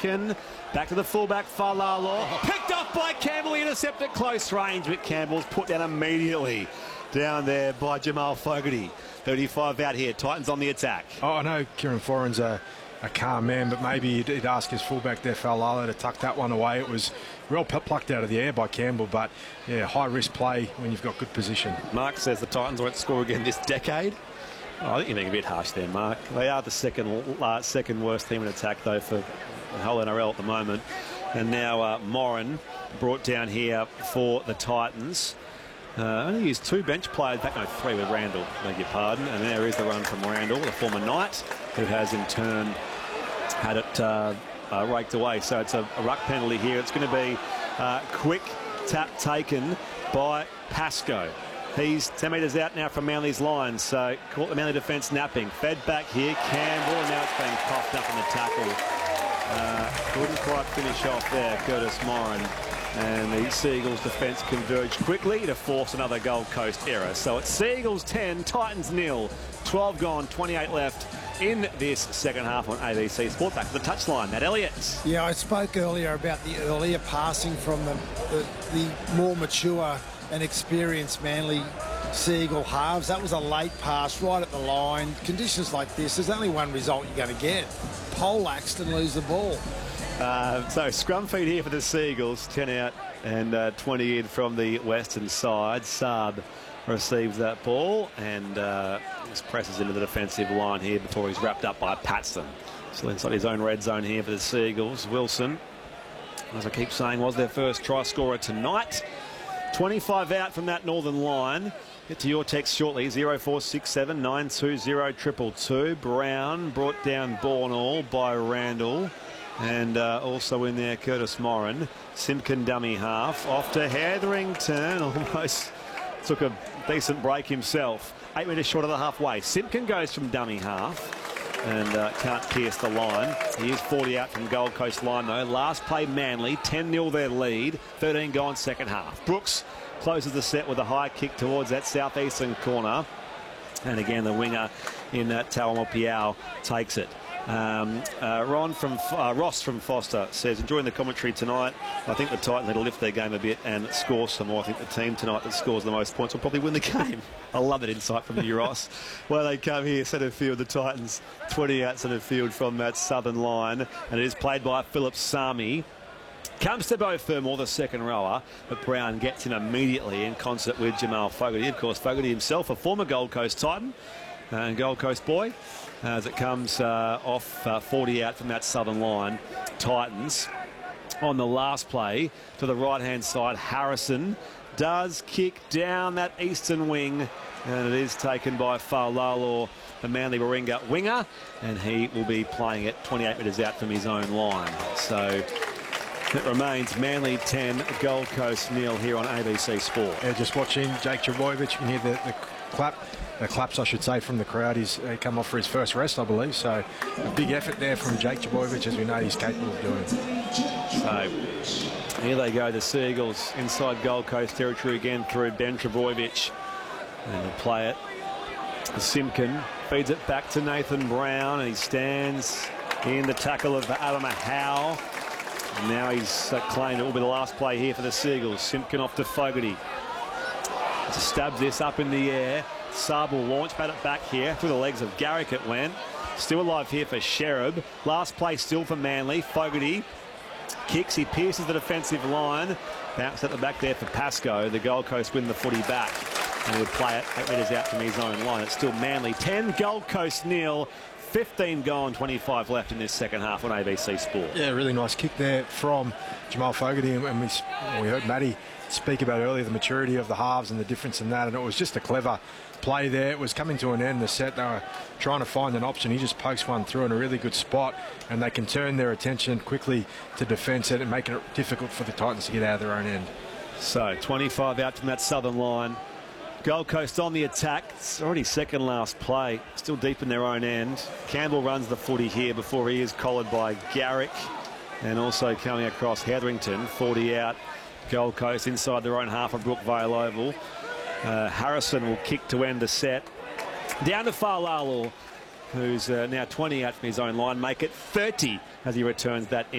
Simkin. Back to the fullback, Falalo. Picked off by Campbell, intercepted at close range, but Campbell's put down immediately down there by Jamal Fogarty. 35 out here, Titans on the attack. Oh, I know Kieran Foran's a calm man, but maybe he'd ask his fullback there, Falalo, to tuck that one away. It was real plucked out of the air by Campbell, but yeah, high-risk play when you've got good position. Mark says the Titans won't score again this decade. Oh, I think you're being a bit harsh there, Mark. They are the second worst team in attack, though, for the whole NRL at the moment. And now Moran brought down here for the Titans. Only used 2 bench players, back no 3 with Randall, beg your pardon. And there is the run from Randall, the former Knight, who has in turn had it raked away. So it's a ruck penalty here. It's going to be quick tap taken by Pascoe. He's 10 metres out now from Manly's line, so caught the Manly defence napping. Fed back here, Campbell, and now it's being puffed up in the tackle. Couldn't quite finish off there, Curtis Moran. And the Seagulls defence converged quickly to force another Gold Coast error. So it's Seagulls 10, Titans 0. 12 gone, 28 left in this second half on ABC Sport. Back to the touchline, Matt Elliott. Yeah, I spoke earlier about the earlier passing from the more mature and experienced Manly Seagull halves. That was a late pass right at the line. Conditions like this, there's only one result you're going to get. Poleaxed and lose the ball. So scrum feed here for the Seagulls, 10 out and 20 in from the western side. Saab receives that ball and just presses into the defensive line here before he's wrapped up by Paxton. Still inside his own red zone here for the Seagulls. Wilson, as I keep saying, was their first try scorer tonight. 25 out from that northern line. Get to your text shortly, 0467 920 222. Brown brought down Bornall by Randall. And also in there, Curtis Moran. Simpkin dummy half. Off to Hetherington. Almost took a decent break himself. 8 metres short of the halfway. Simpkin goes from dummy half and can't pierce the line. He is 40 out from Gold Coast line, though. Last play, Manly. 10-0 their lead. 13 gone second half. Brooks closes the set with a high kick towards that southeastern corner. And again, the winger in that Tawamo Piao takes it. Ross from Foster says, enjoying the commentary tonight. I think the Titans need to lift their game a bit and score some more. I think the team tonight that scores the most points will probably win the game. I love that insight from you, Ross. Well, they come here, centre field, the Titans 20 out centre field from that southern line, and it is played by Philip Sami. Comes to Beau Fermor, the second rower, but Brown gets him immediately in concert with Jamal Fogarty. Of course, Fogarty himself, a former Gold Coast Titan and Gold Coast boy. As it comes off 40 out from that southern line. Titans on the last play to the right-hand side. Harrison does kick down that eastern wing, and it is taken by Falalo, the Manly Warringah winger, and he will be playing it 28 metres out from his own line. So it remains Manly 10, Gold Coast 0 here on ABC Sport. Yeah, just watching Jake Trbojevic. You can hear the claps, I should say, from the crowd. He's come off for his first rest, I believe. So a big effort there from Jake Trbojevic, as we know he's capable of doing. So here they go, the Seagulls inside Gold Coast territory again through Ben Trbojevic. And he'll play it. Simpkin feeds it back to Nathan Brown, and he stands in the tackle of Adama Howe. Now he's claimed it will be the last play here for the Seagulls. Simpkin off to Fogarty. To stab this up in the air. Saab will launch it back here through the legs of Garrick. It went. Still alive here for Sherab. Last play still for Manly. Fogarty kicks. He pierces the defensive line. Bounce at the back there for Pascoe. The Gold Coast win the footy back. And he'll play it 8 metres out from his own line. It's still Manly 10, Gold Coast 0. 15 gone, 25 left in this second half on ABC Sport. Yeah, really nice kick there from Jamal Fogarty. And we heard Matty speak about earlier the maturity of the halves and the difference in that, and it was just a clever play there. It was coming to an end, the set. They were trying to find an option. He just pokes one through in a really good spot, and they can turn their attention quickly to defence it and make it difficult for the Titans to get out of their own end. So 25 out from that southern line. Gold Coast on the attack. It's already second last play. Still deep in their own end. Campbell runs the footy here before he is collared by Garrick. And also coming across Hetherington, 40 out. Gold Coast inside their own half of Brookvale Oval. Harrison will kick to end the set. Down to Falalo, who's now 20 out from his own line. Make it 30 as he returns that in.